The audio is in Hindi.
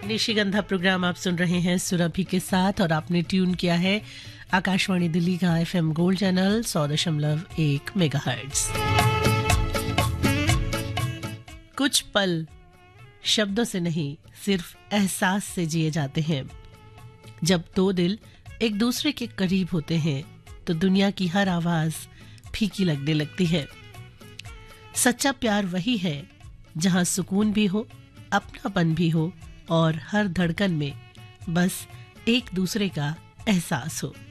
निशिगंधा प्रोग्राम आप सुन रहे हैं सुरभि के साथ और आपने ट्यून किया है आकाशवाणी दिल्ली का एफएम गोल्ड चैनल 100.1 मेगाहर्ट्ज। कुछ पल शब्दों से नहीं सिर्फ एहसास से जिए जाते हैं। जब दो दिल एक दूसरे के करीब होते हैं तो दुनिया की हर आवाज फीकी लगने लगती है। सच्चा प्यार वही है जहां सुकून भी हो, अपनापन भी हो और हर धड़कन में बस एक दूसरे का एहसास हो।